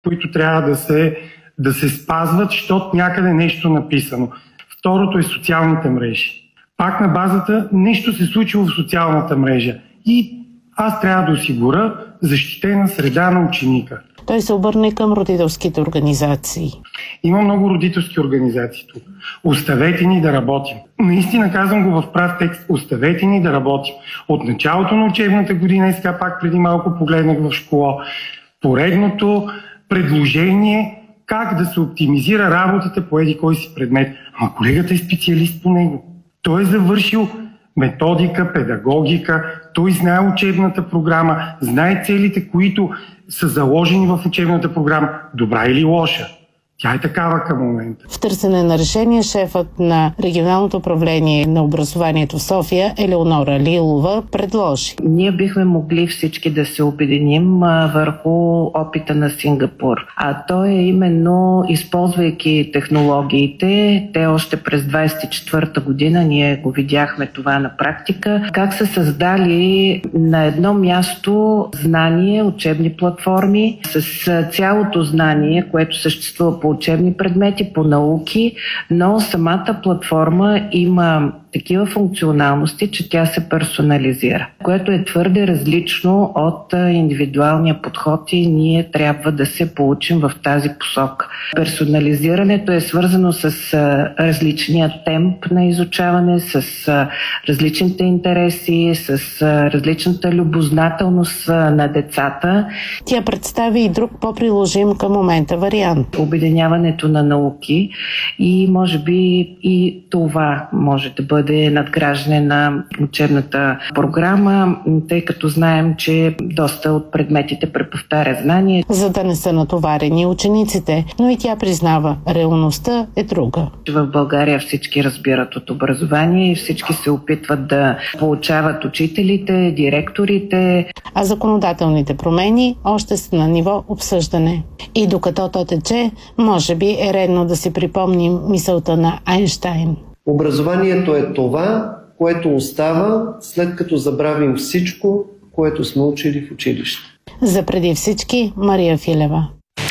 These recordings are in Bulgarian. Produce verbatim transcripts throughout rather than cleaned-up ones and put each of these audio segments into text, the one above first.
които трябва да се, да се спазват, защото някъде нещо написано. Второто е социалните мрежи. Пак на базата нещо се случва в социалната мрежа и аз трябва да осигуря защитена среда на ученика. Той се обърне към родителските организации. Има много родителски организации тук. Оставете ни да работим. Наистина казвам го в прав текст. Оставете ни да работим. От началото на учебната година, и сега пак преди малко погледнах в школа, поредното предложение как да се оптимизира работата по еди кой си предмет. Ама колегата е специалист по него. Той е завършил методика, педагогика, той знае учебната програма, знае целите, които са заложени в учебната програма. Добра или лоша? Тя е такава към момента. В търсене на решение шефът на регионалното управление на образованието в София Елеонора Лилова предложи. Ние бихме могли всички да се обединим а, върху опита на Сингапур. А то е именно, използвайки технологиите, те още през двадесет и четвърта година, ние го видяхме това на практика, как са създали на едно място знание, учебни платформи с цялото знание, което съществува по учебни предмети, по науки, но самата платформа има такива функционалности, че тя се персонализира, което е твърде различно от индивидуалния подход и ние трябва да се получим в тази посока. Персонализирането е свързано с различния темп на изучаване, с различните интереси, с различната любознателност на децата. Тя представи и друг по-приложим към момента вариант. Обединяването на науки и може би и това може да бъде бъде надграждане на учебната програма, тъй като знаем, че доста от предметите преповтаря знание. За да не са натоварени учениците, но и тя признава, реалността е друга. В България всички разбират от образование и всички се опитват да получават учителите, директорите. А законодателните промени още са на ниво обсъждане. И докато то тече, може би е редно да си припомним мисълта на Айнщайн. Образованието е това, което остава след като забравим всичко, което сме учили в училище. За преди всички Мария Филева.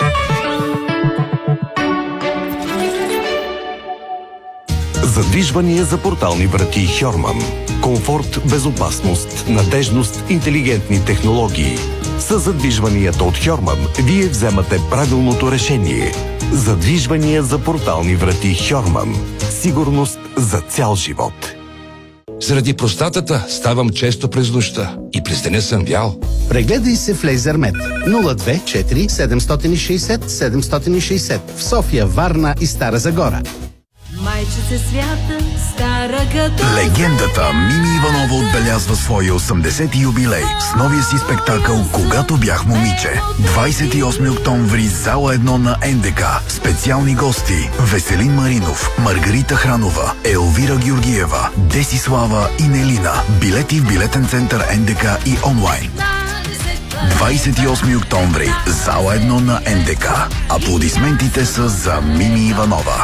Задвижвания за портални врати Хьорман. Комфорт, безопасност, надежност, интелигентни технологии. С задвижванията от Хьорман вие вземате правилното решение. Задвижвания за портални врати Хьорман. Сигурност за цял живот. Заради простатата ставам често през нощта и през деня съм вял. Прегледай се в Лейзермед нула две четири седем шест седем седем шест в София, Варна и Стара Загора. Майче свята, стара като... Легендата Мими Иванова отбелязва своя осемдесети юбилей с новия си спектакъл "Когато бях момиче". двадесет и осми октомври, зала едно на Ен Де Ка. Специални гости: Веселин Маринов, Маргарита Хранова, Елвира Георгиева, Десислава и Нелина. Билети в билетен център Ен Де Ка и онлайн. двадесет и осми октомври, зала едно на Ен Де Ка. Аплодисментите са за Мими Иванова.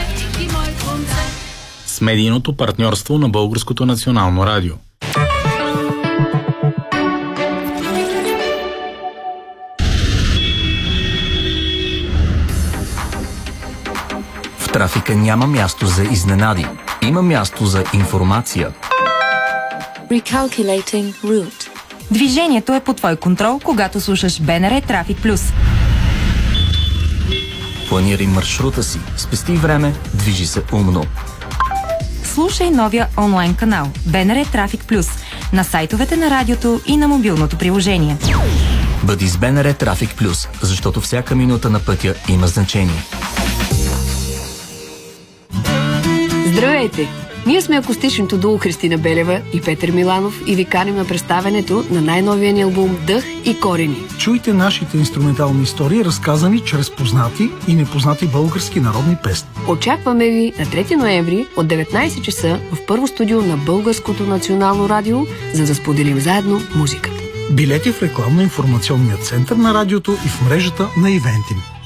С медийното партньорство на Българското национално радио. В трафика няма място за изненади. Има място за информация. Recalculating route. Движението е под твой контрол, когато слушаш БНР Трафик Плюс. Планирай маршрута си, спести време, движи се умно. Слушай новия онлайн канал БНР Трафик Плюс на сайтовете на радиото и на мобилното приложение. Бъди с БНР Трафик Плюс, защото всяка минута на пътя има значение. Здравейте! Ние сме акустичното дуо Христина Белева и Петър Миланов и ви каним на представянето на най-новия ни албум "Дъх и корени". Чуйте нашите инструментални истории, разказани чрез познати и непознати български народни песни. Очакваме ви на трети ноември от деветнадесет часа в първо студио на Българското национално радио, за да споделим заедно музиката. Билети в рекламно-информационния център на радиото и в мрежата на Ивентим.